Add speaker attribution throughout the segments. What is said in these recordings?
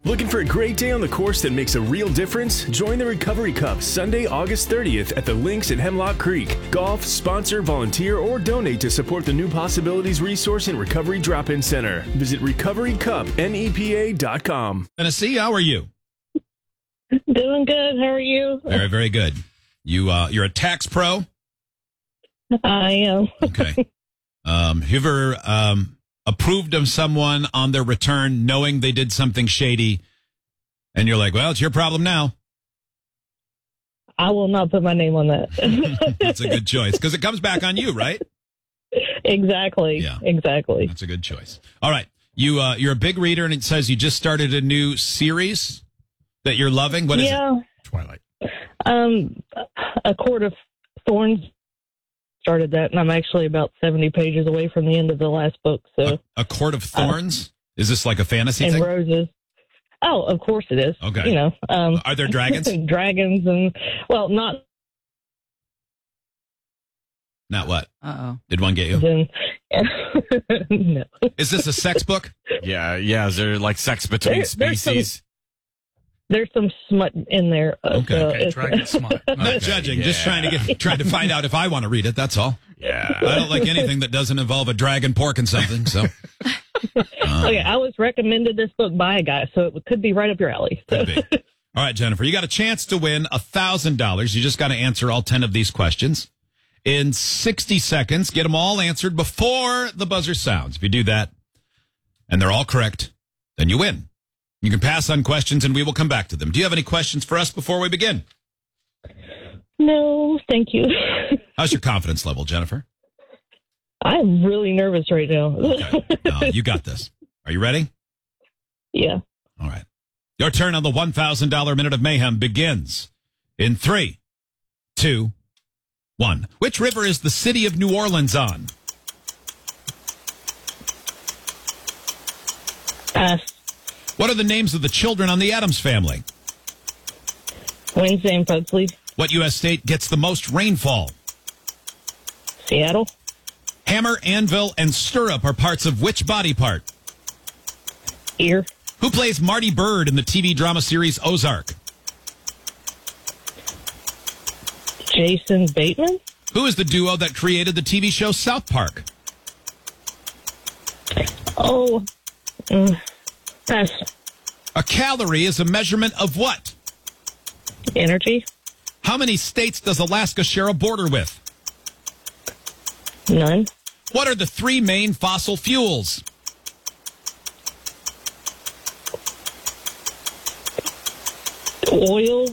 Speaker 1: Looking for a great day on the course that makes a real difference? Join the Recovery Cup Sunday, August 30th at the Links at Hemlock Creek. Golf, sponsor, volunteer, or donate to support the New Possibilities Resource and Recovery Drop-In Center. Visit recoverycupnepa.com.
Speaker 2: Tennessee, how are you?
Speaker 3: Doing good. How are you?
Speaker 2: Very, very good. You're a tax pro?
Speaker 3: I am.
Speaker 2: Okay. Have you ever approved of someone on their return knowing they did something shady, and you're like, well, it's your problem now?
Speaker 3: I will not put my name on that.
Speaker 2: That's a good choice, because it comes back on you, right?
Speaker 3: Exactly.
Speaker 2: Yeah.
Speaker 3: Exactly.
Speaker 2: That's a good choice. All right. You're a big reader, and it says you just started a new series that you're loving. What is it?
Speaker 4: Twilight.
Speaker 3: A Court of Thorns started that, and I'm actually about 70 pages away from the end of the last book. So,
Speaker 2: A Court of Thorns? Is this like a fantasy
Speaker 3: and
Speaker 2: thing?
Speaker 3: roses. Oh, of course it is.
Speaker 2: Okay.
Speaker 3: You know,
Speaker 2: Are there dragons?
Speaker 3: dragons and not.
Speaker 2: Not what?
Speaker 5: Uh-oh.
Speaker 2: Did one get you?
Speaker 3: No.
Speaker 2: Is this a sex book?
Speaker 4: Yeah. Is there like sex between species?
Speaker 3: There's some smut in there.
Speaker 2: Okay.
Speaker 4: Dragon smut.
Speaker 2: Not judging, just trying to find out if I want to read it. That's all.
Speaker 4: Yeah.
Speaker 2: I don't like anything that doesn't involve a dragon porking something. So,
Speaker 3: Okay, I was recommended this book by a guy, so it could be right up your alley. So.
Speaker 2: could be. All right, Jennifer, you got a chance to win $1,000. You just got to answer all 10 of these questions in 60 seconds. Get them all answered before the buzzer sounds. If you do that, and they're all correct, then you win. You can pass on questions, and we will come back to them. Do you have any questions for us before we begin?
Speaker 3: No, thank you.
Speaker 2: How's your confidence level, Jennifer?
Speaker 3: I'm really nervous right now.
Speaker 2: Okay. No, you got this. Are you ready?
Speaker 3: Yeah.
Speaker 2: All right. Your turn on the $1,000 Minute of Mayhem begins in 3, 2, 1. Which river is the city of New Orleans on?
Speaker 3: Pass.
Speaker 2: What are the names of the children on the Addams Family?
Speaker 3: Wednesday and Pugsley.
Speaker 2: What U.S. state gets the most rainfall?
Speaker 3: Seattle.
Speaker 2: Hammer, anvil, and stirrup are parts of which body part?
Speaker 3: Ear.
Speaker 2: Who plays Marty Byrde in the TV drama series Ozark?
Speaker 3: Jason Bateman.
Speaker 2: Who is the duo that created the TV show South Park?
Speaker 3: Oh. Pass.
Speaker 2: A calorie is a measurement of what?
Speaker 3: Energy.
Speaker 2: How many states does Alaska share a border with?
Speaker 3: None.
Speaker 2: What are the 3 main fossil fuels?
Speaker 3: Oil.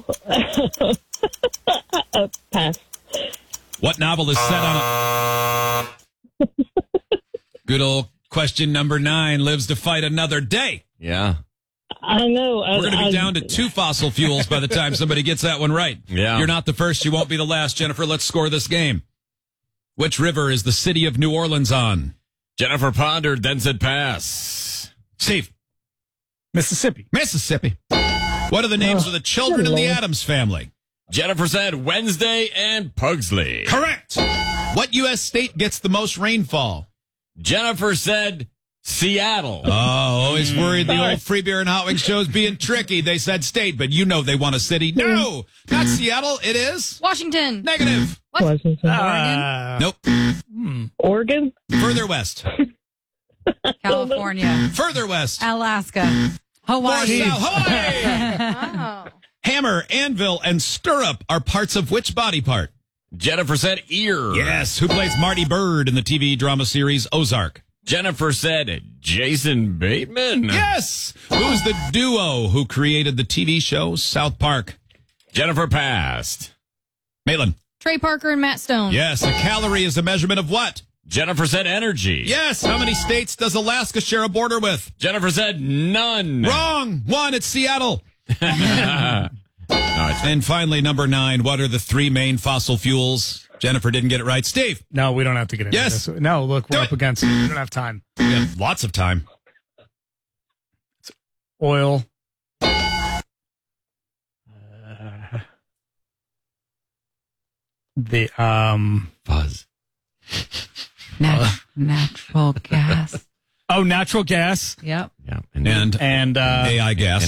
Speaker 3: Pass.
Speaker 2: What novel is set on a... Good old question number 9 lives to fight another day.
Speaker 4: Yeah.
Speaker 3: I know.
Speaker 2: We're going to be down to 2 fossil fuels by the time somebody gets that one right.
Speaker 4: Yeah.
Speaker 2: You're not the first. You won't be the last, Jennifer. Let's score this game. Which river is the city of New Orleans on?
Speaker 4: Jennifer pondered, then said pass.
Speaker 2: Steve.
Speaker 4: Mississippi.
Speaker 2: Mississippi. What are the names of the children in the Addams Family?
Speaker 4: Jennifer said Wednesday and Pugsley.
Speaker 2: Correct. What U.S. state gets the most rainfall?
Speaker 4: Jennifer said Seattle.
Speaker 2: Oh, always worried the old free beer and hot wings shows being tricky. They said state, but you know they want a city. No, not Seattle. It is
Speaker 5: Washington.
Speaker 2: negative.
Speaker 3: Washington.
Speaker 2: Nope.
Speaker 3: Oregon.
Speaker 2: Further west.
Speaker 5: California.
Speaker 2: Further west.
Speaker 5: Alaska.
Speaker 2: More
Speaker 5: Hawaii.
Speaker 2: south. Hawaii.
Speaker 5: Oh.
Speaker 2: Hammer, anvil, and stirrup are parts of which body part?
Speaker 4: Jennifer said ear.
Speaker 2: Yes. Who plays Marty Byrde in the TV drama series Ozark?
Speaker 4: Jennifer said Jason Bateman.
Speaker 2: Yes. Who's the duo who created the TV show South Park?
Speaker 4: Jennifer passed.
Speaker 2: Maitland.
Speaker 5: Trey Parker and Matt Stone.
Speaker 2: Yes. A calorie is a measurement of what?
Speaker 4: Jennifer said energy.
Speaker 2: Yes. How many states does Alaska share a border with?
Speaker 4: Jennifer said none.
Speaker 2: Wrong. 1. It's Seattle.
Speaker 4: No,
Speaker 2: And finally, number 9. What are the 3 main fossil fuels? Jennifer didn't get it right. Steve.
Speaker 6: No, we don't have to get into
Speaker 2: Yes.
Speaker 6: this. No, look, we're
Speaker 2: Do
Speaker 6: up
Speaker 2: it.
Speaker 6: against it. We don't have time.
Speaker 2: We have lots of time.
Speaker 6: Oil. The
Speaker 4: Fuzz.
Speaker 5: Natural gas.
Speaker 6: natural gas
Speaker 5: Yep.
Speaker 4: Yeah.
Speaker 2: And
Speaker 6: and
Speaker 2: AI gas.